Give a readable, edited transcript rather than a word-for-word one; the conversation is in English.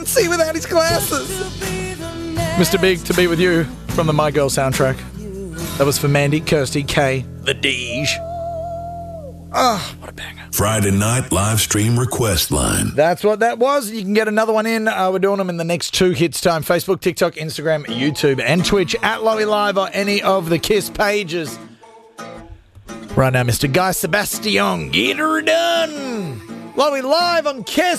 see without his glasses. Mr. Big, To Be With You from the My Girl soundtrack. That was for Mandy, Kirsty, Kay, The Deej. Oh, what a banger. Friday night live stream request line. That's what that was. You can get another one in. We're doing them in the next 2 hits time. Facebook, TikTok, Instagram, YouTube, and Twitch at Lowy Live or any of the KISS pages. Right now, Mr. Guy Sebastian, get her done. Lowy Live on KISS.